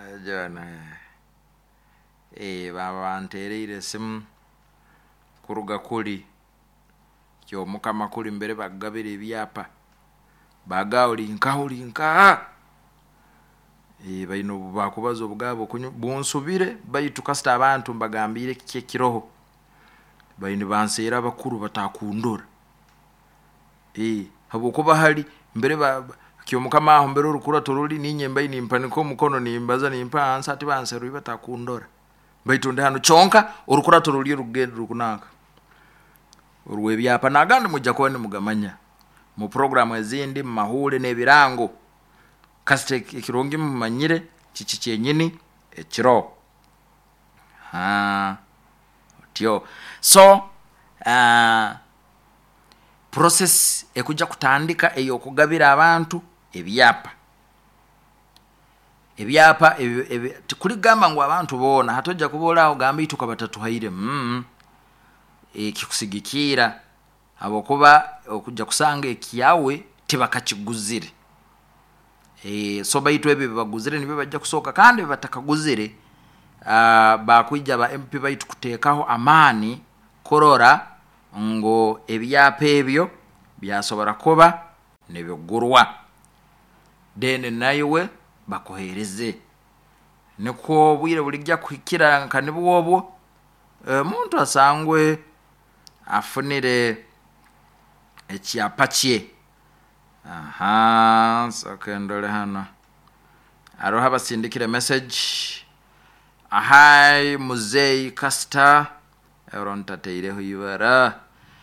jona baba ntereire sim kuruga kuli kyo mukama kuli mbere bagabire ebyapa bagawuli nka bayino bakubaza obugabo bunsubire bayitu kasta abantu mbagambire kike kiroho bayino bansera bakuru batakundura habo kuba hali mbere kyo mukama aho mbere urukura toruli ninyemba inimpa niko mukono nimbaza nimpa ansa ati banseru batakundura bayitonde hano chonka urukura toruli rugende rukunaka urwe byapa nagandi mujja kwani mugamanya mu program ezindi mahule nebirango kaste kirongi mumanyire chichi cyenyini ekiro tio so process ekujja kutandika eyo kugabira abantu ebyapa kuli gamba ngo abantu bona hatojja kubola ogamba ituka batatu haire kikusigikira abokuba okujja kusanga ekiyawe tibakakiguzire so bayitu ebe baguzire nibe bajja kusoka kandi batakaguzire bakwijja ba MP bayitu kuteekaho amani korora ngo ebyapa ebyo byasobora kuba nebigurwa dene nayiwe bakohereze niko bwire bulijja kuhikira kanibwo obwo muntu asangwe afunire ekyapa kye sakendole hano aroha abasindikire message ahai muzei kasta erontateireho ibara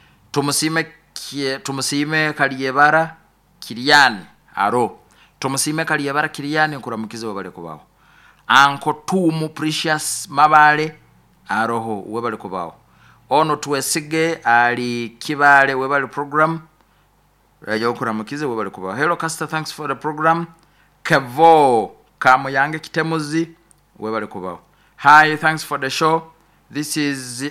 tumusime kaliyebara Kiriani aro tumusime kaliyebara Kiriani nkuramukize wabale kubaho anko tumu precious mabale aroho webale kubaho ono tuwesige ali kibale webale program rajo kuramukize webale kubaho. Hello Kasta, thanks for the program. Kevo kamuyange kitemuzi webale kubaho. Hi, thanks for the show. This is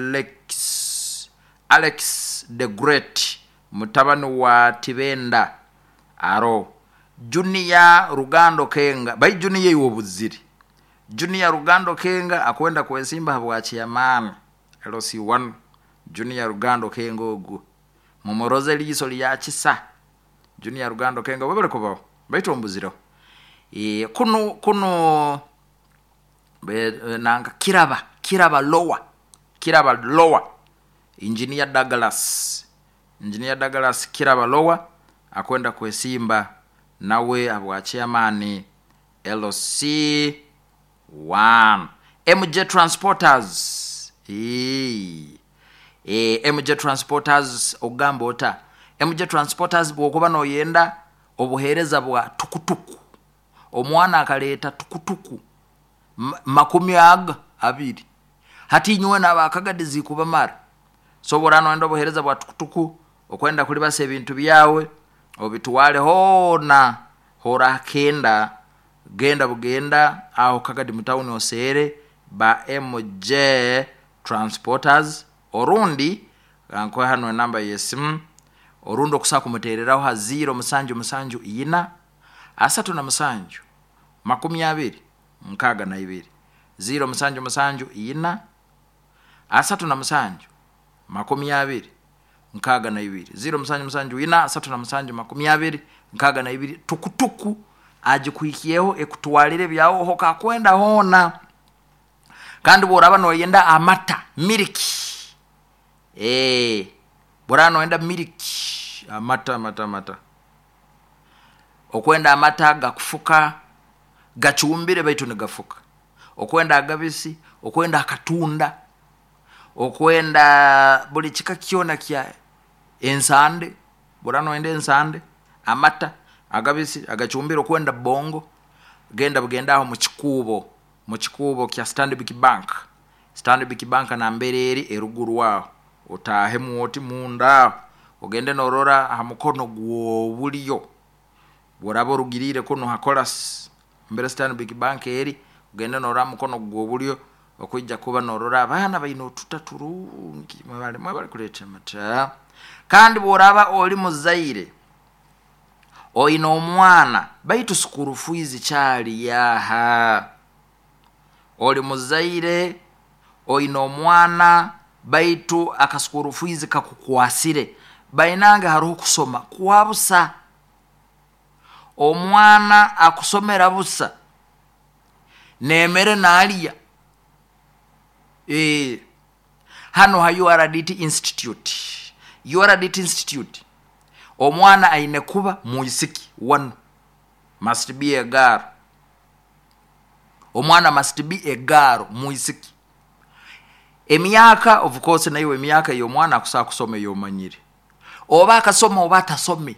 Alex the Great mutabano wa Tibenda aro Junior Rugando Kenga by Junior yobuziri Junior Rugando Kenga akwenda kwesimba habwachi ya mama LC1 Junior Rugando Kenga ogu mumoroze liso lya kisa Junior Rugando Kenga webale kubaho baitu ombuziro kuno nanga kiraba lower Engineer Douglas kiraba lower akwenda kwesimba nawe abwachi ya mani LC1 MJ Transporters MJ Transporters ogambo ota MJ Transporters bwokuba no yenda obuhereza bwa tukutuku omwana akaleta tukutuku makumi abiri hati nywe nabakagadizi kuba mara so borano endo bohereza bwa tukutuku okwenda kuli base ebintu byawe obituwale hona hora kenda genda bugenda aho kagadi mutawuni osere ba MJ Transporters orundi anko hano namba yesim orundo kusaka kumutereraho ha 0 musanju ina asatu na musanju makumi abiri nkaga na ibiri 0 musanju ina asatu na musanju makumi abiri nkaga na ibiri 0 musanju ina asatu na musanju makumi abiri nkaga na ibiri tukutuku ajikuikiyeho ekutwalire byawo hoka kwenda hona kandi boraba no yenda amata miliki borano enda miliki amata okwenda amata gakufuka gachumbire baitu negafuka okwenda agabisi okwenda akatunda okwenda buli chika kiona kya ensande borano ende ensande amata agabisi agachumbire okwenda bongo bugenda aho mu kikubo kya Stanbic Bank na mbereri eruguru wao otahe muoti munda ogende norora ha mukono gwo buliyo borabo rugirire kuno hakolas mbere Stanbic Bank eri ogende norora mukono gwo buliyo okujja kuba norora abana bayino tutaturungi mwabale kuleta mata kandi boraba oli muzaire oino omwana baitu sukuru fuizi chali yaha oli muzaire oyina omwana baitu akasukuru fees kakukwasire bainange hariho kusoma kuwabusa omwana akusomera busa nemere naliya hano ha URDT Institute omwana aine kuba muisiki one must be a girl omwana must be a girl muisiki emyaka of course nayo emyaka yo mwana akusa kusoma yo manyire oba akasoma oba atasome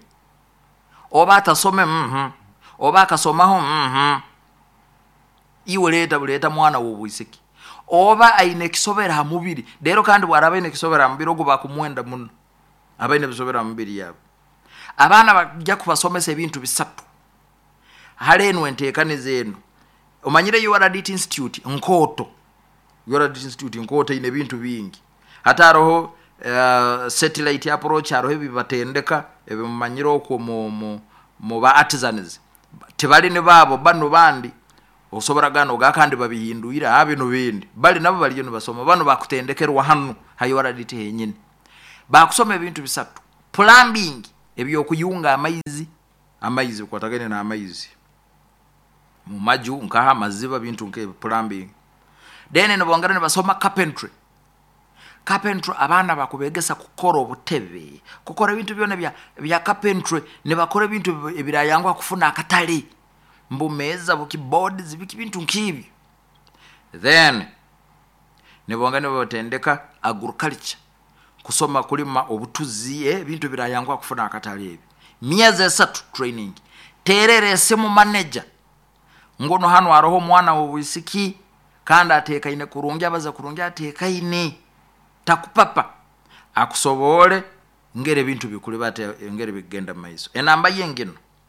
oba akasomaho iwe leta mwana w'obwisiki oba aine kisobera ha mubiri lero kandi bwaraba aine kisobera mubiri ogo bakumwenda muno abaine bisobera mubiri yabo abana bajja kubasomesa ebintu bisatu haleno enteekaniza eno omanyire URDT Institute nkoto ine bintu bingi hata roho satellite approach aroho ebibatendeka ebimanyire okwo mu ba artisans tebali ne babo bano bandi osobora gano gakandi babihinduira abino bindi bali nabo bali yeno basoma bano bakutendekerwa hanu URDT henyine bakusoma ebintu bisatu plumbing ebyo kuyunga amaizi kwatagene na amaizi mu maju nkaha maziba bintu nke plumbing then nobongera ne basoma carpentry abana bakubegesa kukora obutebe kukora ebintu byone bya carpentry ne bakora ebintu ebirayangwa kufuna akatali mbumeza bukibodi zibiki bintu nkibi then ne bongera botendeka agriculture kusoma kulima obutuzi ebintu birayangwa kufuna akatali ebi miezi 3 training terere semu manager ngono hano aroho mwana w'obwisiki kandi atekaine kurungi abaza kurungi atekaine takupapa akusobole ngere bintu bikuli bate ngere bigenda maiso enamba yengino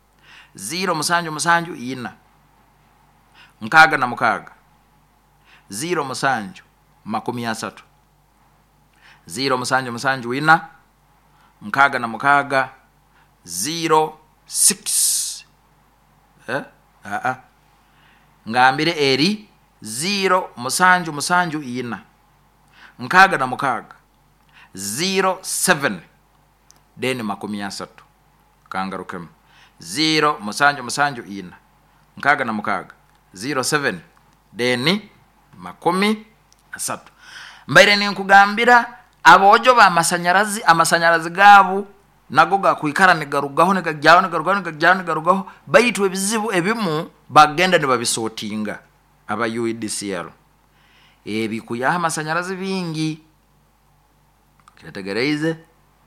0 ina nkaga na mukaga 0 30 0 ina nkaga na mukaga 06 ngambire eri 0 ina nkaga na mukaga 07 then 30 kangarukemu 0 ina nkaga na mukaga 07 then 30 mbaire ninkugambira abojo ba amasanyarazi gabu nago gakwikara ne garugaho bayitwe bizibu ebimu bagenda ne babisotinga aba UEDCL ebikuyaha amasanyarazi bingi kitegereize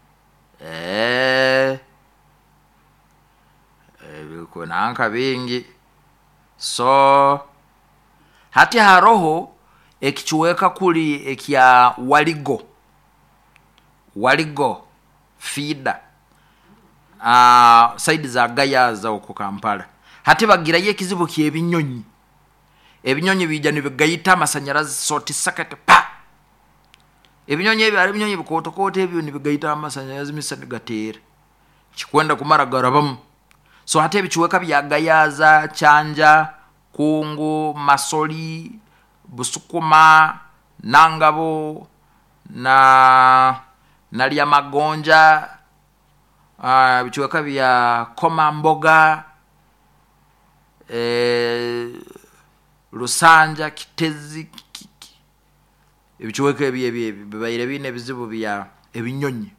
ebikunanka bingi so hati haroho ekichuweka kuli ekya waligo feeder side za gayaza uko Kampala hati bagira ye kizibu kyebinyonyi ebinyonyi bijja nibigayita amasanyarazi soti sakate pa ebinyonyi ebi ari ebinyonyi bikotokote ebyo nibigayita amasanyarazi misani gatere kikwenda kumara garabamu so hati ebichuweka byagayaza chanja kungu masoli busukuma nangabo na nalia magonja bichuweka bya koma mboga rusanja kitezi ebichuweka bibaire bine bizibu bya ebinyonyi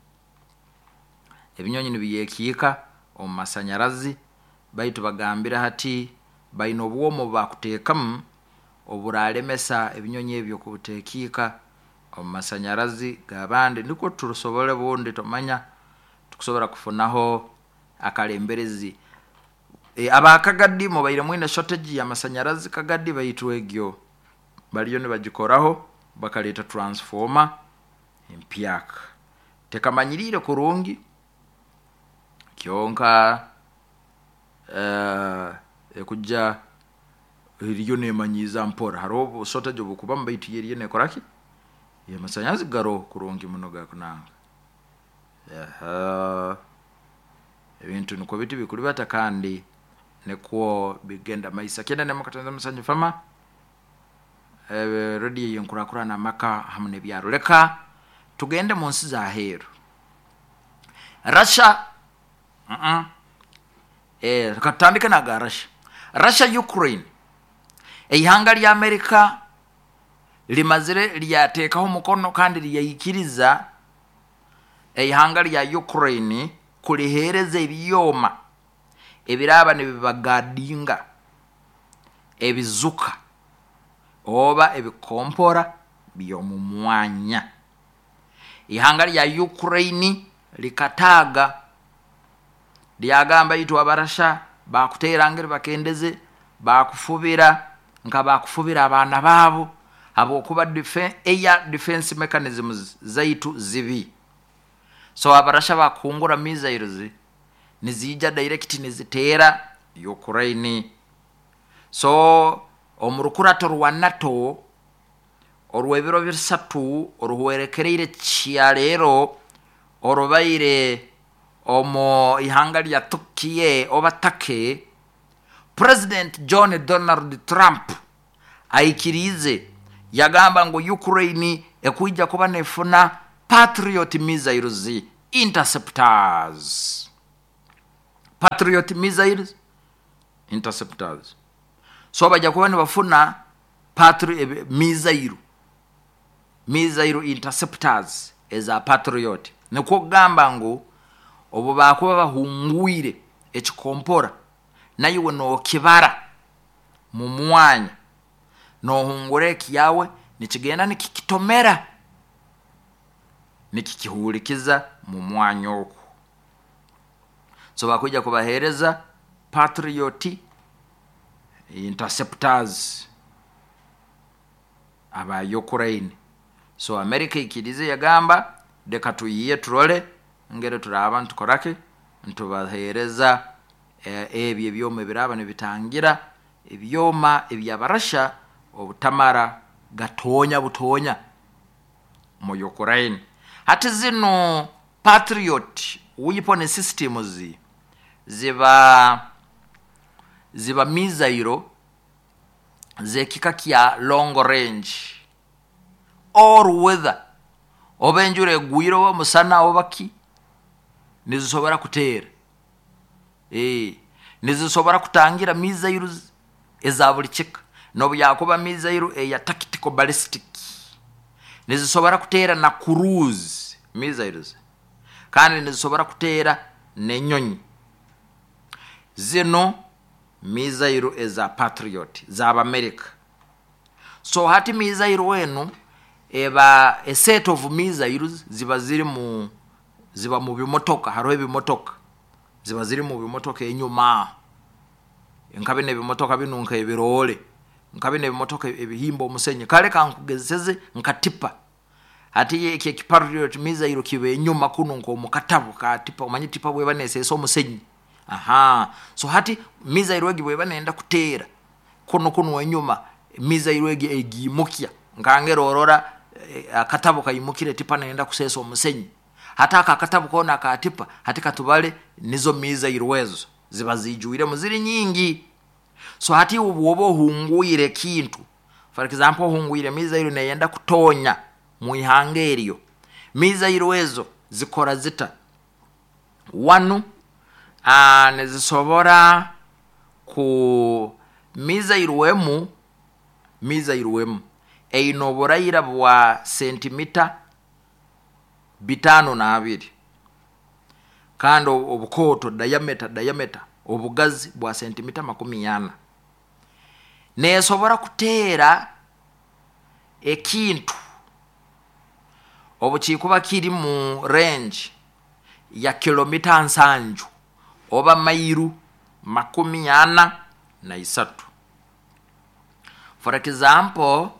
nibiyekika omasanyarazi baitu bagambira hati baino obwomo bakutekamu oburalemesa ebinyonyi ebyo kubutekika omasanyarazi gabande niko turusobole bonde tomanya tukusobora kufunaho akalemberezi abakagadi mo baire mwine shortage ya masanyarazi kagadi baitu egyo baliyo ne bagikoraho bakaleta transformer empyaka tekamanyirire kurungi kyonka ekujja iriyo nemanyiza mpora harobo shortage obukuba mbaitu yeriye nekoraki ya masanyarazi garo kurungi muno gakunanga ebintu niko biti bikuli bata kandi neko bigenda maisa kenda ne mukatanza musanyu fama radio yenkurakurana maka hamne byaro. Leka tugende mu nsi za heru. Russia katandika naga Russia Ukraine ihanga lya America limazire lyatekaho umukono kandi liyikiriza ihanga lya Ukraine kulihereza ebyoma ebiraba nebibagadinga ebizuka oba ebikompora byomu mwanya. Ihanga lya Ukraine likataga lyagamba itu abarasha bakuterangere bakendeze bakufubira nka bakufubira abana babo abo kuba defense mechanisms zaitu zibi. So abarasha bakungura missiles nizija direct nizitera Ukraine. So omurukurato rwa NATO orwebiro bisatu oruwerekerere cyarero orobaire omo ihanga lya Turkiye obatake President John Donald Trump aikirize yagamba ngo Ukraine ekuija kuba nefuna Patriot missiles interceptors. Patriot missiles interceptors. So bajja kuba bafuna Patriot missile interceptors as a Patriot. Neko gamba ngo obo bakuba bahunguire ekikompora nayiwe no kibara mu mwanya no hungure kiyawe nikigenda nikikitomera nikikihulikiza mu mwanya okwo. So bakuja kubahereza Patriot interceptors aba Ukraine. So America ikirize yagamba deka tuyiye turole ngere turaba ntukorake ntubahereza ebye byoma biraba nebitangira ebyoma ebyabarasha obutamara butonya mu Ukraine. Hati zino Patriot weapon systems ziba missile zekika kya long range or weather obenjure guiro musana obaki nizisobora kutera nizisobora kutangira missiles ezabulikika no byakuba missile ya tactical ballistic nizisobora kutera na cruise missiles kandi nizisobora kutera nenyonyi. Zino missile eza Patriot za America. So hati missile wenu eba a set of missiles ziba mu bimotoka haro ebimotoka ziba ziri mu bimotoka enyuma nkabine bimotoka binunka ebirole nkabine bimotoka ebihimbo umusenye kale kankugezeze nkatipa hati yeke Patriot missile kibe enyuma kununka omukatabu ka tipa umanyi tipa bwe baneseso umusenye. So hati missile wegi bwe banenda kutera kuno wenyuma missile wegi egimukya ngangero orora akatabu kayimukire tipa naenda kuseso umusenyi hata akatabu kona akatipa hati katubale nizo missile wezo ziba zijuire muziri nyingi. So hati ubobo hunguire kintu for example hunguire missile neyenda kutonya mu ihangerio missile wezo zikora zita wanu nezisobora ku missile wemu einoboraira bwa centimeter 5.2 kandi obukoto diameter obugazi bwa centimeter 40 nesobora kutera ekintu obuchikuba kiri mu range ya kilomita 7 oba mairu 43. For example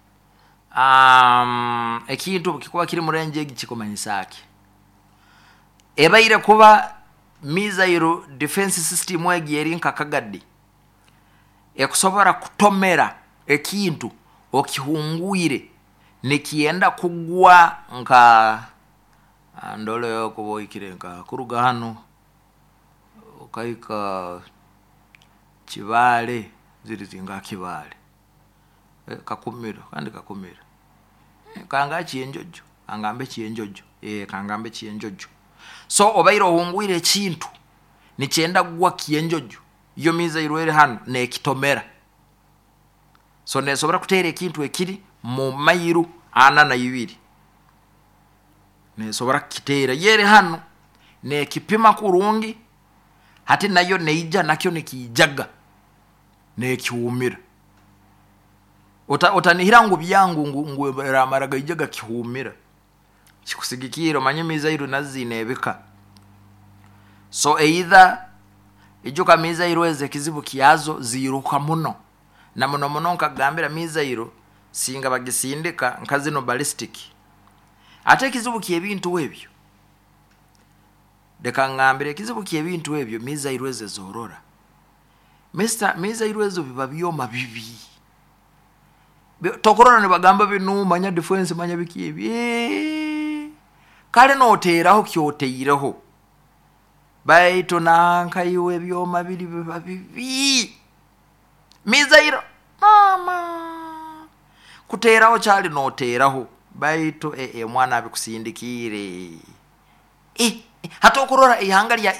ekintu kikuba kiri mu range egikikomanyisaki ebaire kuba missile defense system wegi eri nkakagadde ekusobora kutomera ekintu okihunguire nekienda kugwa nka ndole yokuboikire nka kuruga hano okaika Kibale ziri zinga Kibale kakumiro kandi kakumiro kanga chienjojo angambe chienjojo kangambe chienjojo so obairo hungwire ekintu nikyenda gwa kienjojo iyo mizairo eri hano nekitomera so nesobora kuteera ekintu ekiri mu mayiru 42 nesobora kiteera yeri hano nekipima kurungi hati nayo neija nakyo nekijaga nekiumira otanihira ngo byangu ngo ramaraga ijaga kihumira kikusigikiro manye mizairo nazinebeka so either ijuka mizairo eze kizibu kiyazo ziruka muno na muno nkagambira mizairo singa bagisindika nkazino ballistic ate kizibu kiebintu webyo deka ngambire kizibu kiebintu webyo mizairo eze zorora mizairo ezo biba byoma bibi tokorona ne bagamba binu manya defense manya bikiebi kale no teraho kyoteyireho baito nanka iwe byoma biri biba bibi mizairo mama kuteraho cyali no teraho baito mwana abikusindikire hatokorora ihanga lya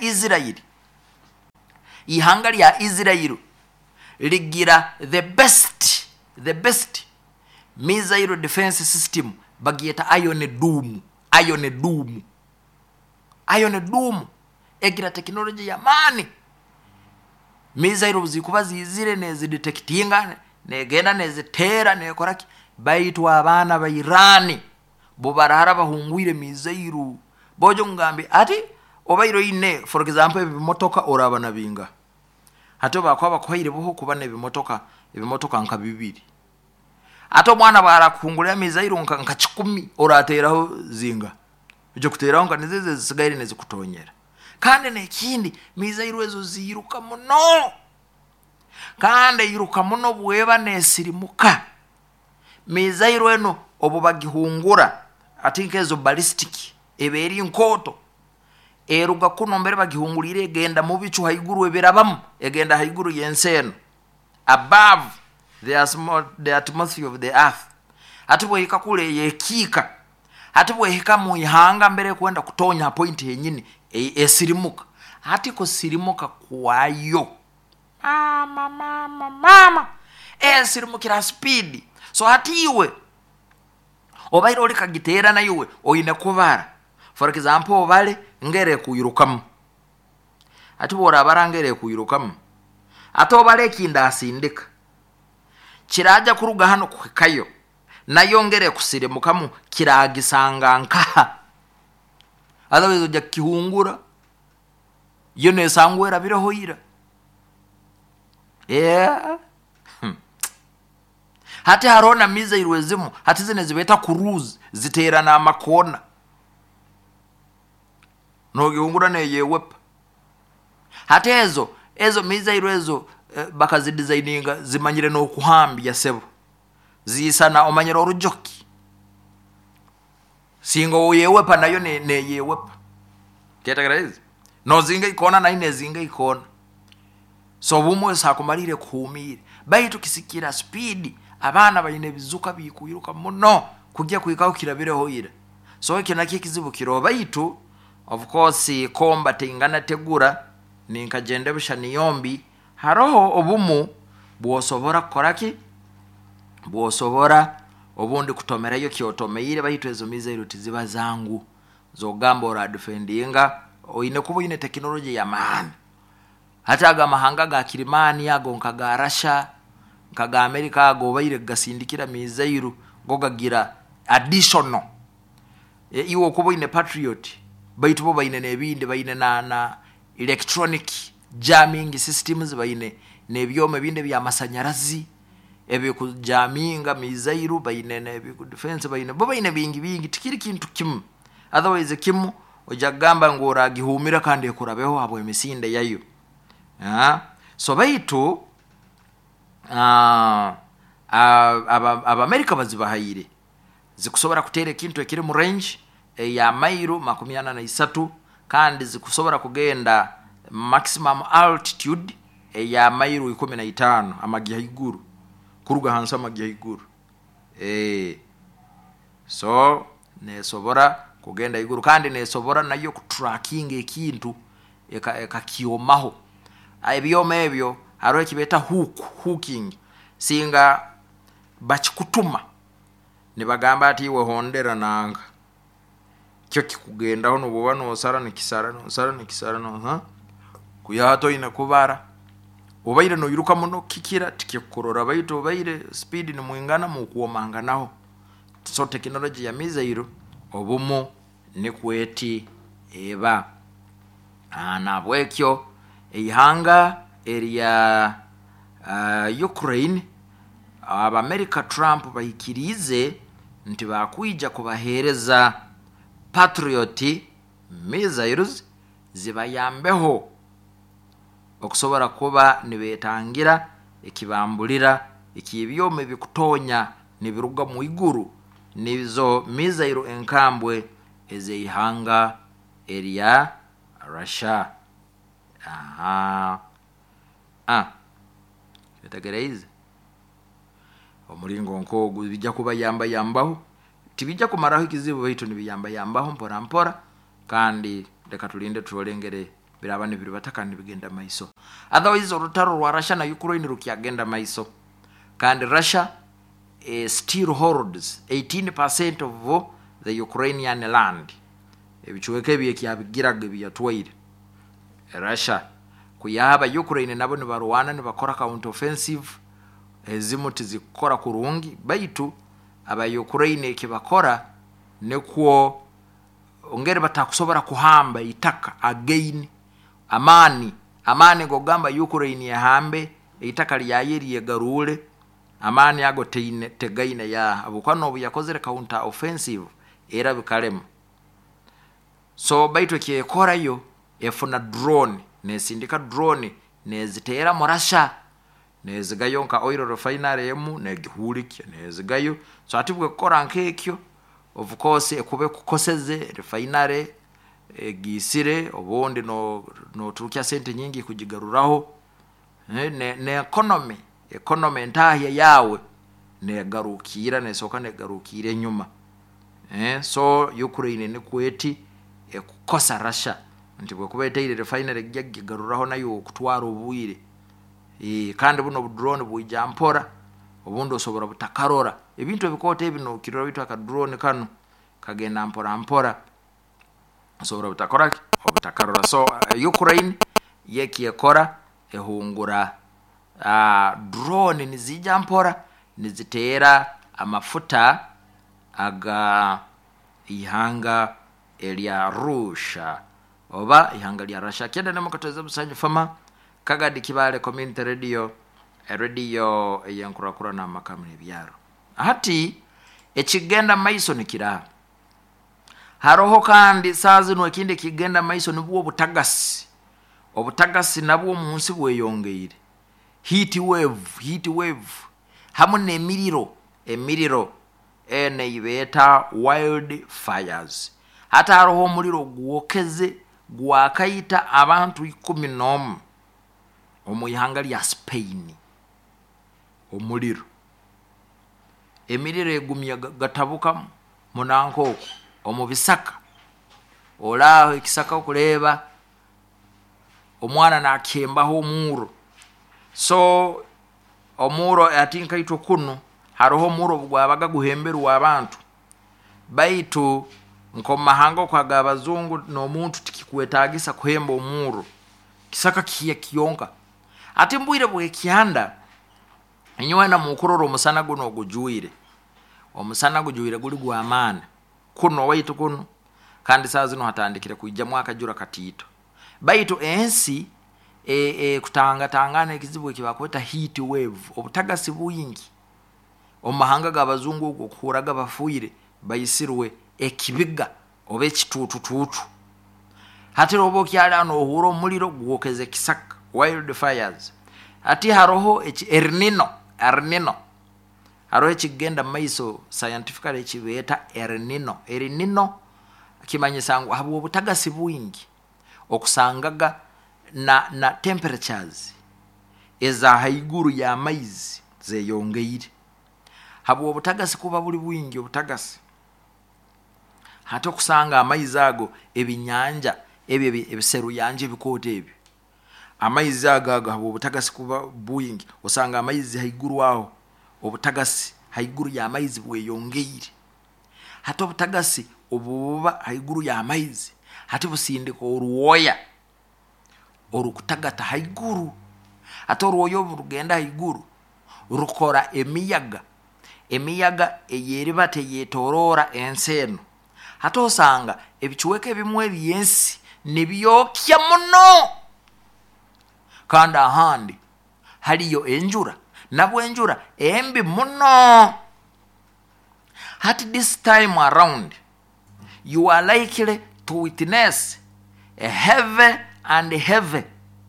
Israel ligira the best missile defense system bagieta Iron Dome egira technology ya mani missile zikuba zizire nezi detectinga negenda nezitera nekoraki baitu abana ba Irani bo barara bahungwire missile bojo ngambi ati obairo ine for example ebimotoka orabana binga hato bakwaba kwire boho kubana ebimotoka nka bibiri ato mwana barakungulira missile nka 10 orateraho zinga byo kuteraho nka nizize zisigaire nezikutonyera kandi nekindi missile ezo ziruka muno kandi yiruka muno bweba nesirimuka missile eno obo bagihungura atinke ezo ballistic eberi nkoto eruga kuno mbere bagihungurire egenda mu bicu haiguru eberabamu egenda haiguru yenseno above the atmosphere of the earth atubwe ikakule yekika atubwe hika mu ihanga mbere kwenda kutonya point yenyini esirimuka hati ko sirimuka kwayo mama esirimukira speed so hati iwe obairo likagitera na iwe oyine kubara for example obale ngere kuyirukamu ati bora barangere kuyirukamu ato bale kinda asindika kiraja kuruga hano kukayo nayo ngere kusirimukamu kiragisanga nka adawezo jya kihungura yone sangwera birohoira hati harona miza irwezimu hati zine zibeta cruise zitera na makona no gihungura neye wepa hati ezo miza irwezo bakazidesigninga zimanyire no kuhambya sebo zisana omanyira orujoki singo yewepa nayo ne yewepa ketagarezi no zinga ikona na ine zinga ikona so bumwe sakumalire kuhumire baitu kisikira speed abana bayine bizuka bikuyiruka muno kujya kwikaho kirabireho ira so ikinaki kizibu kiroba baitu of course combat ingana tegura ninkagende bushani yombi haroho obumu bwosobora koraki bwosobora obundi kutomera yo kyotomeire baitu ezo missile tiziba zangu zo gamba ora defendinga oine kubo ine technology ya man hata aga mahanga ga Kirimani yago nkaga Russia nkaga America ago baire gasindikira missile gogagira additional iwo kubo ine Patriot baitu bo baine nebindi baine na electronic jamming systems baine nebyome binde bya masanyarazi ebe kujaminga missile baine nebi ku defense baine bo baine bingi tikiri kintu kimu otherwise kimu ojagamba ngora gihumira kandi ekurabeho abo emisinde yayo so baitu aba America bazibahayire zikusobora kutera kintu ekiri mu range ya mairo 83 kandi zikusobora kugenda maximum altitude ya mairo 15 amagiha iguru kuruga hansi amajya iguru so nesobora kugenda iguru kandi nesobora nayo kutracking ekintu ekakiomaho ebyoma ebyo haro kibeta hooking singa bakikutuma nibagamba ati we hondera nanga kyo kikugendaho nububa nosara nikisara no kuyato ina kubara obaire no yiruka muno kikira tikikorora baito obaire speed ni muingana mu kuomanga naho so technology ya mizairo obumu ni kweti eba na bwekyo ihanga area Ukraine America Trump bayikirize nti bakwija kubahereza Patriot missiles zibayambeho okusobora kuba nibetangira ekibambulira ekibyome bikutonya nibiruga mu iguru nizo missiles enkambwe ezeihanga area Russia bitagereze omulingo nkogu bijja kuba yambaho tibijja kumaraho ikizibu baitu nibiyambaho mpora kandi leka tulinde tulengere birabane biri batakandi bigenda maiso otherwise orutaro rwa Russia na Ukraine rukyagenda maiso kandi Russia still holds 18% of the Ukrainian land ebichweke byekyabigira byatwaire Russia kuyaba Ukraine nabo ni barwana ni bakora counter offensive ezimuti zikora kurungi baitu aba Ukraine kibakora nekuo ongere batakusobora kuhamba itaka again amani gogamba Ukraine yahambe itaka lyayeri yegarule amani yago tegaine ya abukano buyakozere counter offensive era bikalema so baitu kiyekora yo efuna drone nesindika drone nezitera mu Russia nezigayo nka oil refinery emu negihuliki nezigayo so atibwe kora nkekyo of course ekube kukoseze refinery gisire obundi no turukya sente nyingi kujigaruraho ne economy ntahe yawe negarukira nesoka negarukire nyuma so Ukraine ni kweti ekukosa Russia ntibwe kubeta ile refinery gigaruraho nayo kutwara obuire kandi buno drone buijampora obundo osobora butakarora ebintu ebikote ebino kirora bitu aka drone kanu kagenda mpora osobora butakora obutakarora so Ukraine yekiyekora ehungura drone nizijampora nizitera amafuta aga ihanga elia Russia oba ihanga lya Russia kenda nemo kateze busanyu fama kagadi kibale community radio eyankurakura na makamne byaro hati ekigenda maiso nikira haroho kandi sazi no kindi kigenda maiso nibuwo obutagasi nabwo munsi bweyongeire heat wave hamune emiriro ene ibeta wild fires hata haroho muliro gwokeze gwakaita abantu 11 omuyihanga lya Spain omuliro emiriro egumya gatabuka munanko omubisaka olaho ikisaka okuleba omwana nakembaho omuro so omuro atinka ito kuno haroho omuro bwabaga guhemberwa abantu baitu nkomahanga kwaga abazungu no muntu tikikwetagisa kuhemba omuro kisaka kiye kiyonka ati mbwire bwe kianda enywana mukuroro omusana guno ogujuire omusana gujuire guli gwa amana kuno waitu kuno kandi sazino hatandikire kujja mwaka jura katito baitu ensi kutangana ekizibu ekibakweta heat wave obutagasi buyingi omahanga gabazungu okukuraga bafuire bayisirwe ekibiga obe kitutututu hati robo kyala no huro muliro gwokeze kisaka wild fires hati haroho El Nino haroho ekigenda maiso scientifically ekibeta El Nino kimanyisangu habo obutagasi bwingi okusangaga na temperatures eza haiguru ya maizi zeyongeire habwo obutagasi kuba buli bwingi obutagasi hate okusanga amaizi ago ebinyanja ebyo ebiseru yanje bikoota ebyo amaizi ago habwo obutagasi kuba bwingi osanga amaizi haiguru aho obutagasi haiguru ya amaizi bweyongeire hate obutagasi obuba haiguru ya amaizi hate busindika oruwoya orukutagata haiguru hate oruwoya orugenda haiguru rukora emiyaga eyeriba teyetorora enseno hate osanga ebicuweka ebimwe ebyensi nibyokya muno kandi ahandi haliyo enjura nabwo enjura embi muno. At this time around, you are likely to witness a heavy and heavy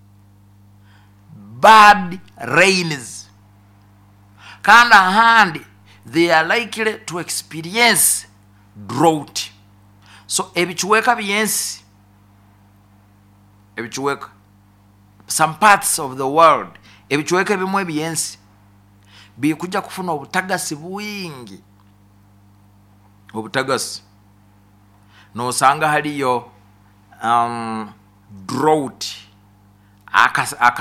bad rains. Kandi ahandi they are likely to experience drought. So ebicuweka byensi, ebicuweka some parts of the world, ebicuweka bimwe byensi bikuja kufuna obutagasi bwingi. Obutagasi no sanga haliyo drought